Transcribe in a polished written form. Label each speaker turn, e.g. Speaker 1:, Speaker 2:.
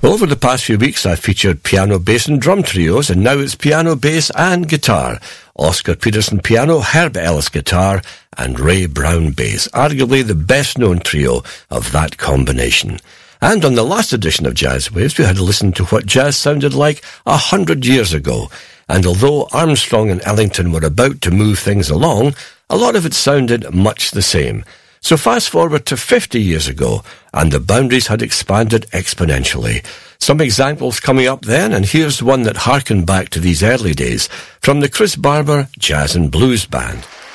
Speaker 1: Over the past few weeks, I've featured piano, bass and drum trios, and now it's piano, bass and guitar. Oscar Peterson piano, Herb Ellis guitar, and Ray Brown bass, arguably the best-known trio of that combination. And on the last edition of Jazz Waves, we had a listen to what jazz sounded like 100 years ago. And although Armstrong and Ellington were about to move things along, a lot of it sounded much the same. So fast forward to 50 years ago, and the boundaries had expanded exponentially. Some examples coming up then, and here's one that harkened back to these early days from the Chris Barber Jazz and Blues Band.